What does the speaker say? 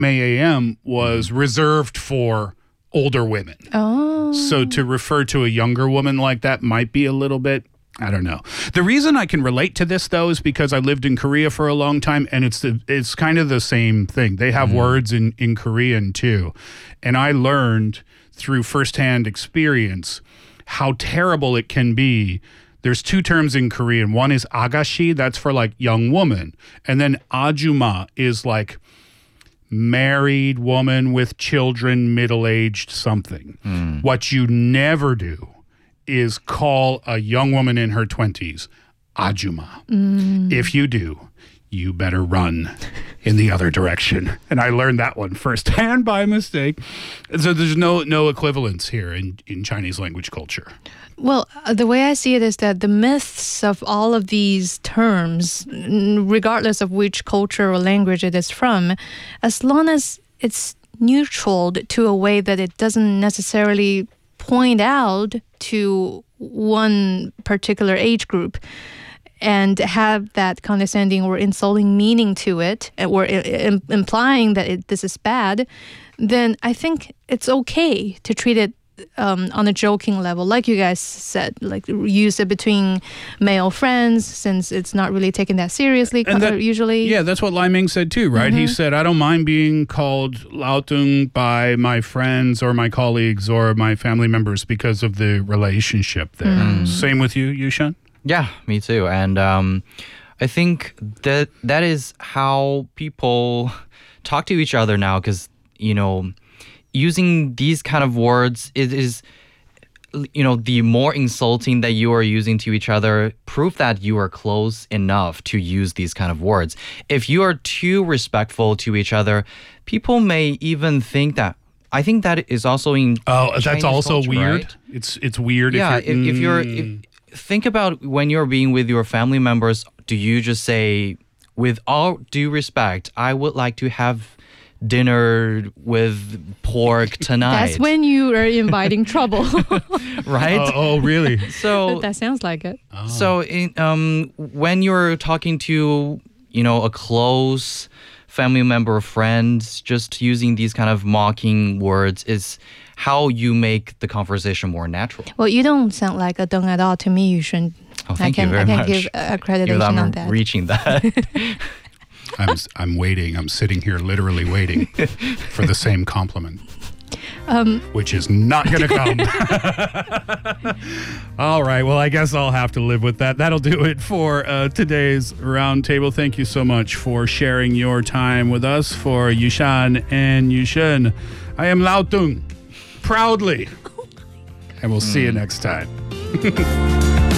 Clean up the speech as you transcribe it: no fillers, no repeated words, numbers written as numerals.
May AM was reserved for older women. Oh. So to refer to a younger woman like that might be a little bit, I don't know. The reason I can relate to this, though, is because I lived in Korea for a long time, and it's kind of the same thing. They have words in Korean, too. And I learned through firsthand experience how terrible it can be. There's two terms in Korean. One is agashi, that's for like young woman. And then ajuma is like married woman with children, middle-aged something. What you never do is call a young woman in her 20s ajuma. If you do, you better run in the other direction. And I learned that one firsthand by mistake. So there's no equivalence here in Chinese language culture. Well, the way I see it is that the myths of all of these terms, regardless of which culture or language it is from, as long as it's neutral to a way that it doesn't necessarily point out to one particular age group and have that condescending or insulting meaning to it, or implying that this is bad, then I think it's okay to treat it on a joking level, like you guys said, like use it between male friends, since it's not really taken that seriously usually. Yeah, that's what Lai Ming said too, right? He said, I don't mind being called Lao Tung by my friends or my colleagues or my family members because of the relationship there. Same with you, Yushan? Yeah, me too. And I think that is how people talk to each other now, because, using these kind of words, it is, the more insulting that you are using to each other, prove that you are close enough to use these kind of words. If you are too respectful to each other, people may even think that. I think that is also in Chinese that's also culture, weird. Right? It's weird. Yeah, think about when you're being with your family members, do you just say, with all due respect, I would like to have dinner with pork tonight? That's when you are inviting trouble. Right? Oh, really? So that sounds like it. Oh. So when you're talking to, a close family member or friend, just using these kind of mocking words is how you make the conversation more natural. Well, you don't sound like a Deng at all to me, Yushan. Oh, thank you very I can much. give accreditation on that. Reaching that. I'm waiting. I'm sitting here literally waiting for the same compliment, which is not going to come. All right. Well, I guess I'll have to live with that. That'll do it for today's roundtable. Thank you so much for sharing your time with us. For Yushan and Yushun, I am Lao Tung, proudly. And we'll see you next time.